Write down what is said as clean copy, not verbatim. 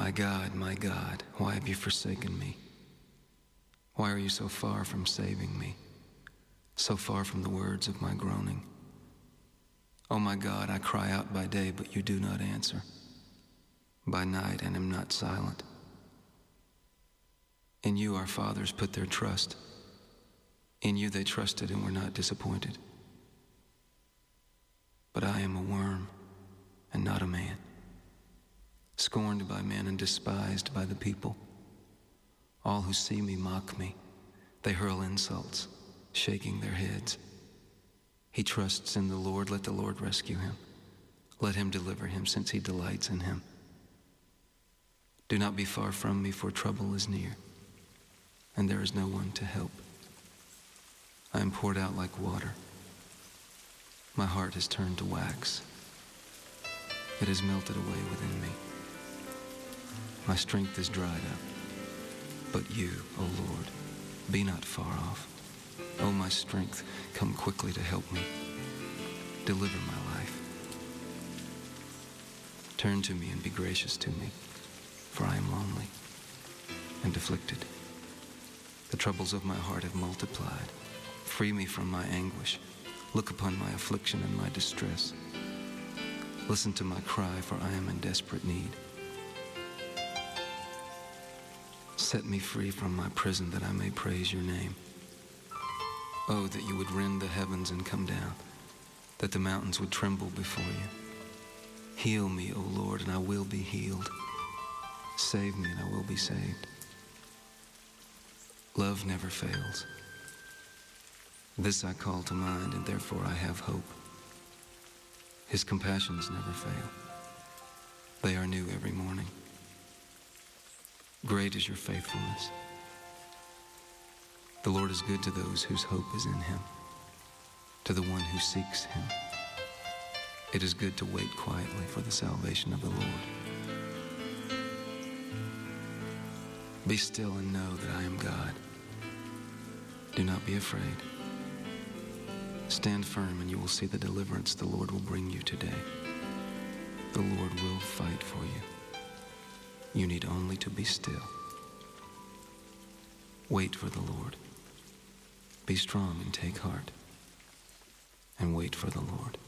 my God, why have you forsaken me? Why are you so far from saving me, so far from the words of my groaning? Oh my God, I cry out by day, but you do not answer, by night and am not silent. In you our fathers put their trust. In you they trusted and were not disappointed. But I am a worm and not a man, scorned by men and despised by the people. All who see me mock me. They hurl insults, shaking their heads. He trusts in the Lord. Let the Lord rescue him. Let him deliver him, since he delights in him. Do not be far from me, for trouble is near, and there is no one to help. I am poured out like water. My heart has turned to wax. It has melted away within me. My strength is dried up. But you, O Lord, be not far off. O my strength, come quickly to help me. Deliver my life. Turn to me and be gracious to me, for I am lonely and afflicted. The troubles of my heart have multiplied. Free me from my anguish. Look upon my affliction and my distress. Listen to my cry, for I am in desperate need. Set me free from my prison, that I may praise your name. Oh, that you would rend the heavens and come down, that the mountains would tremble before you. Heal me, O Lord, and I will be healed. Save me, and I will be saved. Love never fails. This I call to mind, and therefore I have hope. His compassions never fail. They are new every morning. Great is your faithfulness. The Lord is good to those whose hope is in him, to the one who seeks him. It is good to wait quietly for the salvation of the Lord. Be still and know that I am God. Do not be afraid. Stand firm and you will see the deliverance the Lord will bring you today. The Lord will fight for you. You need only to be still. Wait for the Lord. Be strong and take heart, and wait for the Lord.